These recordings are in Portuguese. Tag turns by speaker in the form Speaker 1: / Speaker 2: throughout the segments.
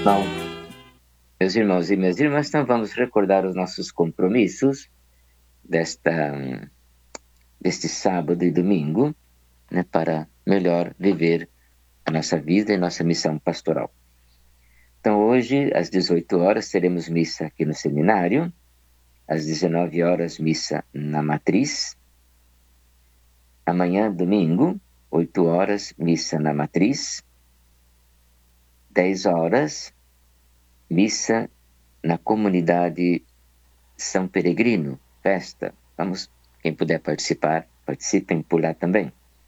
Speaker 1: Bom, meus irmãos e minhas irmãs, então vamos recordar os nossos compromissos deste sábado e domingo, né, para melhor viver a nossa vida e nossa missão pastoral. Então, hoje, às 18 horas, teremos missa aqui no seminário, às 19 horas, missa na matriz. Amanhã, domingo, 8 horas, missa na matriz. 10 horas, missa na comunidade São Peregrino, festa. Vamos, quem puder participar, participem por lá também.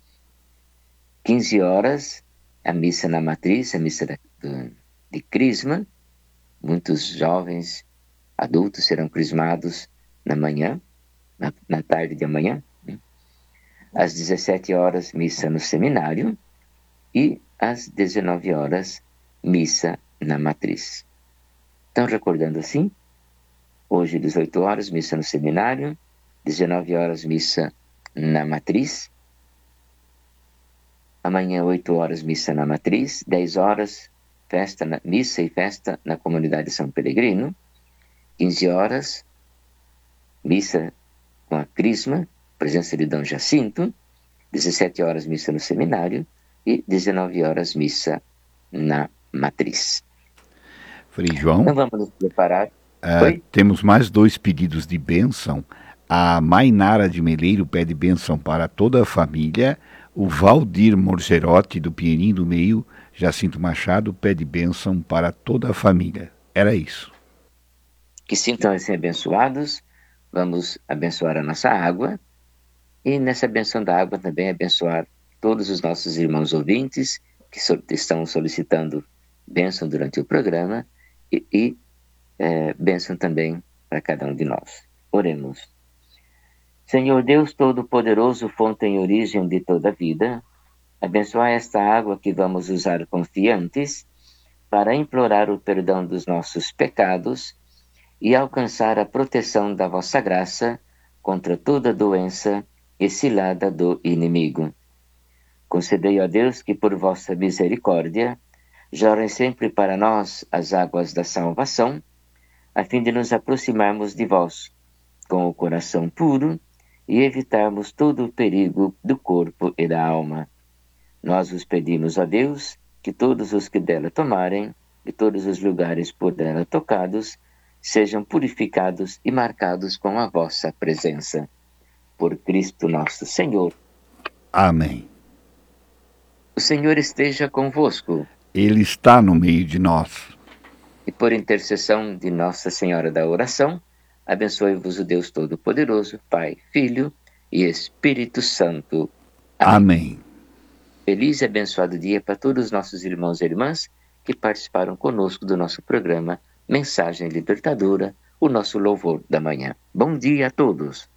Speaker 1: 15 horas, a missa na matriz, a missa de crisma. Muitos jovens, adultos serão crismados na manhã, na tarde de amanhã. Às 17 horas, missa no seminário. E às 19 horas, missa na matriz. Então, recordando assim, hoje, 18 horas, missa no seminário. 19 horas, missa na matriz. Amanhã, 8 horas, missa na matriz. 10 horas, missa e festa na comunidade São Peregrino. 15 horas, missa com a crisma, presença de Dom Jacinto. 17 horas, missa no seminário. E 19 horas, missa na matriz.
Speaker 2: Frei João,
Speaker 1: então vamos nos preparar.
Speaker 2: Temos mais 2 pedidos de bênção. A Mainara de Meleiro pede bênção para toda a família. O Valdir Morgerotti, do Pinheirinho do Meio, Jacinto Machado, pede bênção para toda a família. Era isso.
Speaker 1: Que sintam assim abençoados. Vamos abençoar a nossa água. E nessa benção da água também abençoar todos os nossos irmãos ouvintes que estão solicitando bênção durante o programa. E bênção também para cada um de nós. Oremos. Senhor Deus Todo-Poderoso, fonte e origem de toda a vida, abençoai esta água que vamos usar confiantes para implorar o perdão dos nossos pecados e alcançar a proteção da vossa graça contra toda doença e cilada do inimigo. Concedei a Deus que por vossa misericórdia jorrem sempre para nós as águas da salvação, a fim de nos aproximarmos de vós com o coração puro e evitarmos todo o perigo do corpo e da alma. Nós vos pedimos, ó Deus, que todos os que dela tomarem e todos os lugares por dela tocados sejam purificados e marcados com a vossa presença. Por Cristo nosso Senhor.
Speaker 2: Amém.
Speaker 1: O Senhor esteja convosco.
Speaker 2: Ele está no meio de nós.
Speaker 1: E por intercessão de Nossa Senhora da Oração, abençoe-vos o Deus Todo-Poderoso, Pai, Filho e Espírito Santo.
Speaker 2: Amém.
Speaker 1: Feliz e abençoado dia para todos os nossos irmãos e irmãs que participaram conosco do nosso programa Mensagem Libertadora, o nosso louvor da manhã. Bom dia a todos.